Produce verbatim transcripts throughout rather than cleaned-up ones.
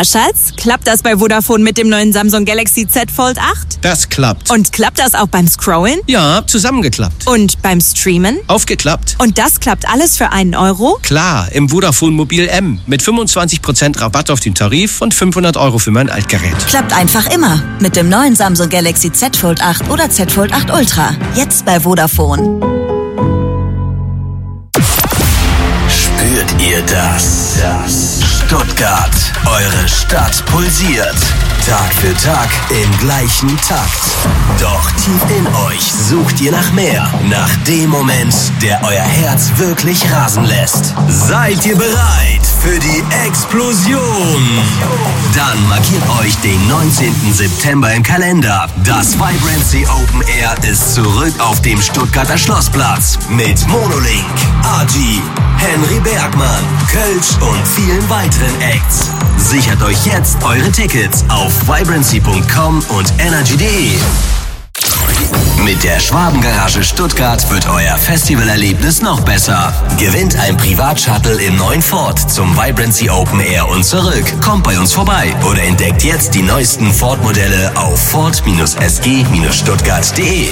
Na Schatz, klappt das bei Vodafone mit dem neuen Samsung Galaxy Z Fold acht? Das klappt. Und klappt das auch beim Scrollen? Ja, zusammengeklappt. Und beim Streamen? Aufgeklappt. Und das klappt alles für einen Euro? Klar, im Vodafone Mobil M. Mit fünfundzwanzig Prozent Rabatt auf den Tarif und fünfhundert Euro für mein Altgerät. Klappt einfach immer. Mit dem neuen Samsung Galaxy Z Fold acht oder Z Fold acht Ultra. Jetzt bei Vodafone. Spürt ihr das? Das. Stuttgart, eure Stadt pulsiert. Tag für Tag im gleichen Takt. Doch tief in euch sucht ihr nach mehr. Nach dem Moment, der euer Herz wirklich rasen lässt. Seid ihr bereit für die Explosion? Dann markiert euch den neunzehnten September im Kalender. Das Vibrancy Open Air ist zurück auf dem Stuttgarter Schlossplatz. Mit Monolink, A G, Henry Bergmann, Kölsch und vielen weiteren Acts. Sichert euch jetzt eure Tickets auf vibrancy punkt com und energy punkt de. Mit der Schwabengarage Stuttgart wird euer Festivalerlebnis noch besser. Gewinnt ein Privatshuttle im neuen Ford zum Vibrancy Open Air und zurück. Kommt bei uns vorbei oder entdeckt jetzt die neuesten Ford-Modelle auf ford S G Stuttgart punkt de.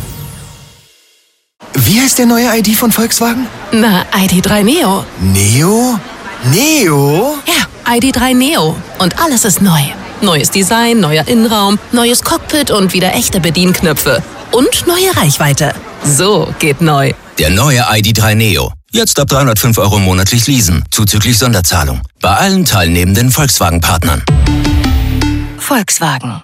Wie heißt der neue I D von Volkswagen? Na, I D drei Neo. Neo? Neo? Ja, I D drei Neo. Und alles ist neu. Neues Design, neuer Innenraum, neues Cockpit und wieder echte Bedienknöpfe. Und neue Reichweite. So geht neu. Der neue I D drei Neo. Jetzt ab dreihundertfünf Euro monatlich leasen, zuzüglich Sonderzahlung. Bei allen teilnehmenden Volkswagen-Partnern. Volkswagen.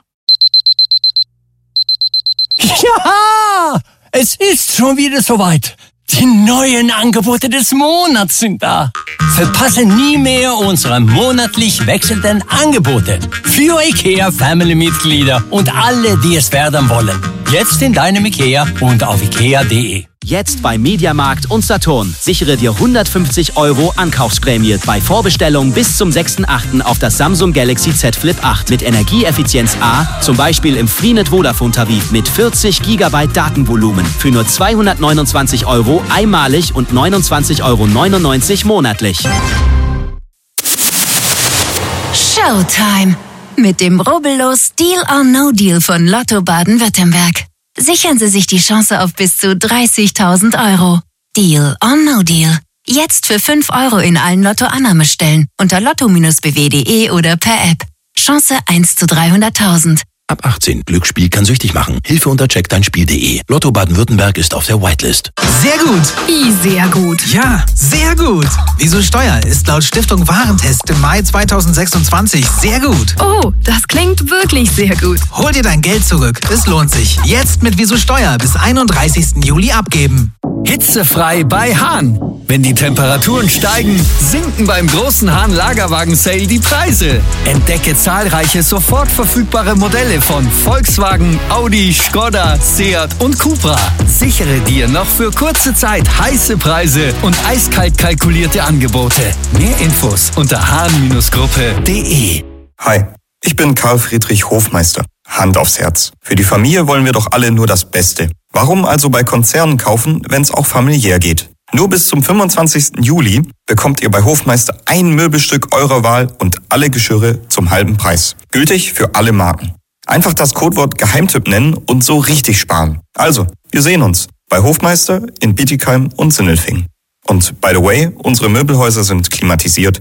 Ja! Es ist schon wieder soweit. Die neuen Angebote des Monats sind da. Verpasse nie mehr unsere monatlich wechselnden Angebote. Für IKEA-Family-Mitglieder und alle, die es werden wollen. Jetzt in deinem IKEA und auf ikea punkt de. Jetzt bei Mediamarkt und Saturn. Sichere dir hundertfünfzig Euro Ankaufsprämie bei Vorbestellung bis zum sechsten achten auf das Samsung Galaxy Z Flip acht mit Energieeffizienz A, zum Beispiel im Freenet Vodafone Tarif mit vierzig Gigabyte Datenvolumen für nur zweihundertneunundzwanzig Euro einmalig und neunundzwanzig Euro neunundneunzig monatlich. Showtime! Mit dem rubbellos Deal or No Deal von Lotto Baden-Württemberg. Sichern Sie sich die Chance auf bis zu dreißigtausend Euro. Deal or No Deal. Jetzt für fünf Euro in allen Lotto-Annahmestellen unter lotto b w punkt de oder per App. Chance eins zu dreihunderttausend. Ab achtzehn. Glücksspiel kann süchtig machen. Hilfe unter check dein spiel punkt de. Lotto Baden-Württemberg ist auf der Whitelist. Sehr gut. Wie sehr gut? Ja, sehr gut. Wieso Steuer ist laut Stiftung Warentest im Mai zweitausendsechsundzwanzig sehr gut. Oh, das klingt wirklich sehr gut. Hol dir dein Geld zurück. Es lohnt sich. Jetzt mit Wieso Steuer bis einunddreißigsten Juli abgeben. Hitzefrei bei Hahn. Wenn die Temperaturen steigen, sinken beim großen Hahn Lagerwagen-Sale die Preise. Entdecke zahlreiche sofort verfügbare Modelle von Volkswagen, Audi, Skoda, Seat und Cupra. Sichere dir noch für kurze Zeit heiße Preise und eiskalt kalkulierte Angebote. Mehr Infos unter hahn Gruppe punkt de. Hi, ich bin Karl Friedrich Hofmeister. Hand aufs Herz. Für die Familie wollen wir doch alle nur das Beste. Warum also bei Konzernen kaufen, wenn es auch familiär geht? Nur bis zum fünfundzwanzigsten Juli bekommt ihr bei Hofmeister ein Möbelstück eurer Wahl und alle Geschirre zum halben Preis. Gültig für alle Marken. Einfach das Codewort Geheimtipp nennen und so richtig sparen. Also, wir sehen uns bei Hofmeister in Bietigheim und Sindelfingen. Und by the way, unsere Möbelhäuser sind klimatisiert.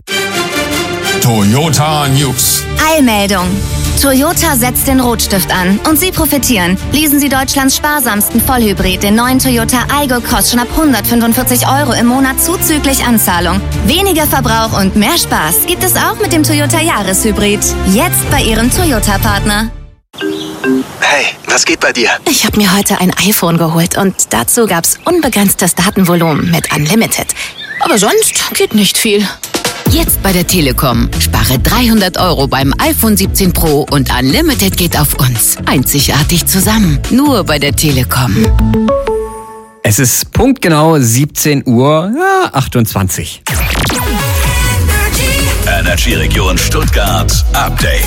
Toyota News. Eilmeldung. Toyota setzt den Rotstift an und Sie profitieren. Leasen Sie Deutschlands sparsamsten Vollhybrid, den neuen Toyota Aygo Cross, schon ab hundertfünfundvierzig Euro im Monat zuzüglich Anzahlung. Weniger Verbrauch und mehr Spaß gibt es auch mit dem Toyota Jahreshybrid. Jetzt bei Ihrem Toyota-Partner. Hey, was geht bei dir? Ich habe mir heute ein iPhone geholt und dazu gab's unbegrenztes Datenvolumen mit Unlimited. Aber sonst geht nicht viel. Jetzt bei der Telekom. Spare dreihundert Euro beim iPhone siebzehn Pro und Unlimited geht auf uns. Einzigartig zusammen. Nur bei der Telekom. Es ist punktgenau siebzehn Uhr achtundzwanzig. Energy Region Stuttgart Update.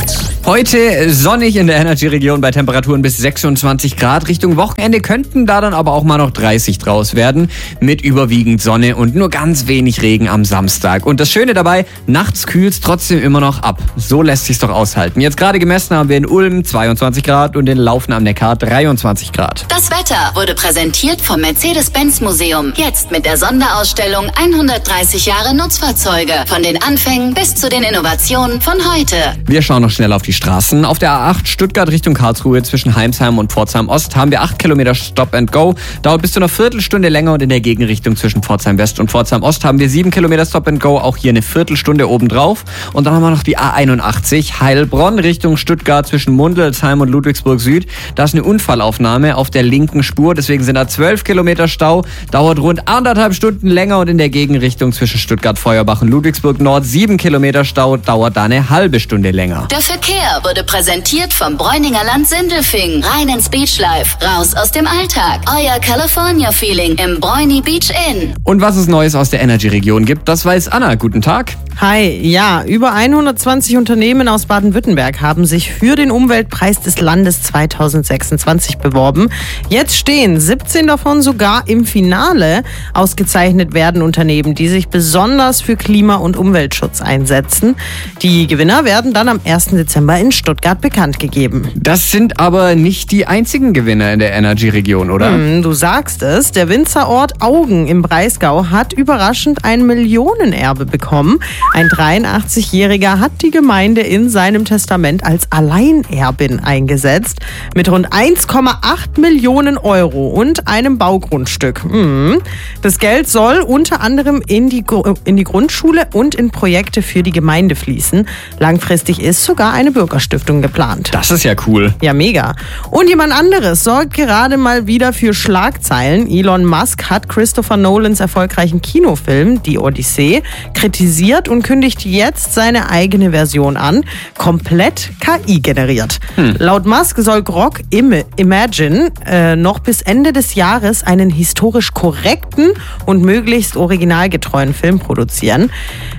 Heute sonnig in der Energy-Region bei Temperaturen bis sechsundzwanzig Grad. Richtung Wochenende könnten da dann aber auch mal noch dreißig draus werden. Mit überwiegend Sonne und nur ganz wenig Regen am Samstag. Und das Schöne dabei, nachts kühlt es trotzdem immer noch ab. So lässt sich's doch aushalten. Jetzt gerade gemessen haben wir in Ulm zweiundzwanzig Grad und in Laufen am Neckar dreiundzwanzig Grad. Das Wetter wurde präsentiert vom Mercedes-Benz-Museum. Jetzt mit der Sonderausstellung hundertdreißig Jahre Nutzfahrzeuge. Von den Anfängen bis zu den Innovationen von heute. Wir schauen noch schnell auf die Straßen. Auf der A acht Stuttgart Richtung Karlsruhe zwischen Heimsheim und Pforzheim Ost haben wir acht Kilometer Stop and Go. Dauert bis zu einer Viertelstunde länger und in der Gegenrichtung zwischen Pforzheim West und Pforzheim Ost haben wir sieben Kilometer Stop and Go. Auch hier eine Viertelstunde obendrauf. Und dann haben wir noch die A einundachtzig Heilbronn Richtung Stuttgart zwischen Mundelsheim und Ludwigsburg Süd. Da ist eine Unfallaufnahme auf der linken Spur. Deswegen sind da zwölf Kilometer Stau. Dauert rund anderthalb Stunden länger und in der Gegenrichtung zwischen Stuttgart, Feuerbach und Ludwigsburg Nord sieben Kilometer Stau. Dauert da eine halbe Stunde länger. Der Verkehr wurde präsentiert vom Bräuninger Land Sindelfingen. Rein ins Beachlife, raus aus dem Alltag. Euer California-Feeling im Bräuni Beach Inn. Und was es Neues aus der Energy-Region gibt, das weiß Anna. Guten Tag. Hi, ja, über hundertzwanzig Unternehmen aus Baden-Württemberg haben sich für den Umweltpreis des Landes zweitausendsechsundzwanzig beworben. Jetzt stehen siebzehn davon sogar im Finale. Ausgezeichnet werden Unternehmen, die sich besonders für Klima- und Umweltschutz einsetzen. Die Gewinner werden dann am ersten Dezember in Stuttgart bekannt gegeben. Das sind aber nicht die einzigen Gewinner in der Energy-Region, oder? Hm, du sagst es. Der Winzerort Augen im Breisgau hat überraschend ein Millionenerbe bekommen. Ein dreiundachtzigjähriger hat die Gemeinde in seinem Testament als Alleinerbin eingesetzt. Mit rund eins Komma acht Millionen Euro und einem Baugrundstück. Hm. Das Geld soll unter anderem in die, in die Grundschule und in Projekte für die Gemeinde fließen. Langfristig ist sogar eine Bürgerstiftung geplant. Das ist ja cool. Ja, mega. Und jemand anderes sorgt gerade mal wieder für Schlagzeilen. Elon Musk hat Christopher Nolans erfolgreichen Kinofilm, Die Odyssee, kritisiert und kündigt jetzt seine eigene Version an. Komplett K I generiert. Hm. Laut Musk soll Grok Im- Imagine äh, noch bis Ende des Jahres einen historisch korrekten und möglichst originalgetreuen Film produzieren.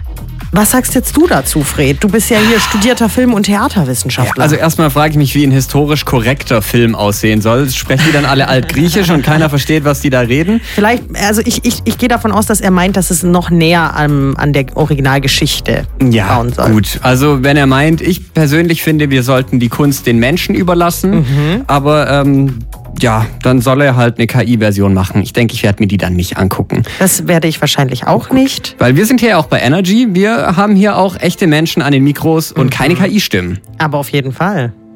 Was sagst jetzt du dazu, Fred? Du bist ja hier studierter Film- und Theaterwissenschaftler. Ja, also erstmal frage ich mich, wie ein historisch korrekter Film aussehen soll. Sprechen die dann alle altgriechisch und keiner versteht, was die da reden? Vielleicht, also ich, ich, ich gehe davon aus, dass er meint, dass es noch näher an, an der Originalgeschichte ja, bauen soll. Gut. Also wenn er meint, ich persönlich finde, wir sollten die Kunst den Menschen überlassen, mhm. aber ähm, ja, dann soll er halt eine K I-Version machen. Ich denke, ich werde mir die dann nicht angucken. Das werde ich wahrscheinlich auch nicht. Weil wir sind hier auch bei Energy. Wir haben hier auch echte Menschen an den Mikros und mhm. keine K I-Stimmen. Aber auf jeden Fall.